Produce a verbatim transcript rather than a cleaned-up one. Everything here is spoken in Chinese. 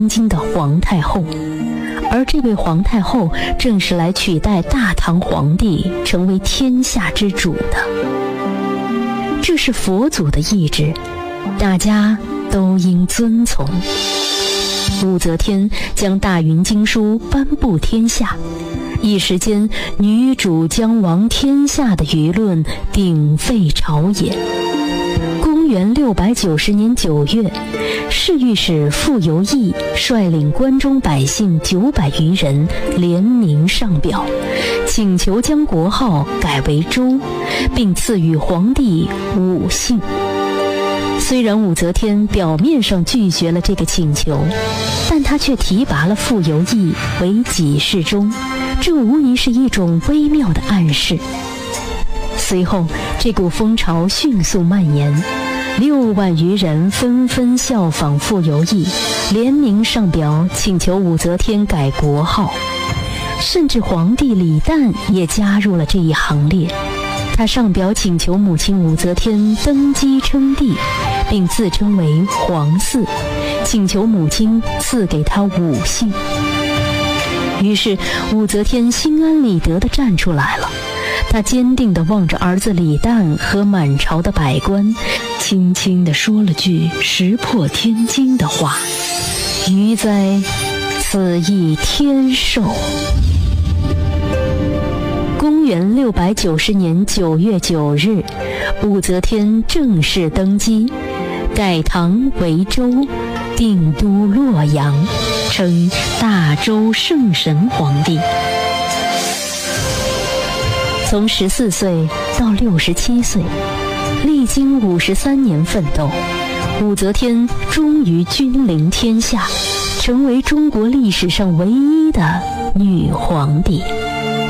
京的皇太后，而这位皇太后正是来取代大唐皇帝成为天下之主的。这是佛祖的意志，大家都应遵从。武则天将大云经书颁布天下，一时间女主将亡天下的舆论鼎沸朝野。公元六百九十年九月，侍御史傅由义率领关中百姓九百余人联名上表，请求将国号改为周，并赐予皇帝武姓。虽然武则天表面上拒绝了这个请求，但她却提拔了傅由义为给事中，这无疑是一种微妙的暗示。随后，这股风潮迅速蔓延，六万余人纷纷效仿傅由义，联名上表请求武则天改国号，甚至皇帝李旦也加入了这一行列。他上表请求母亲武则天登基称帝，并自称为皇嗣，请求母亲赐给他武姓。于是武则天心安理得地站出来了，她坚定地望着儿子李旦和满朝的百官，轻轻地说了句石破天惊的话：余哉，此亦天授。公元六百九十年九月九日，武则天正式登基，改唐为周，定都洛阳，称大周圣神皇帝。从十四岁到六十七岁，历经五十三年奋斗，武则天终于君临天下，成为中国历史上唯一的女皇帝。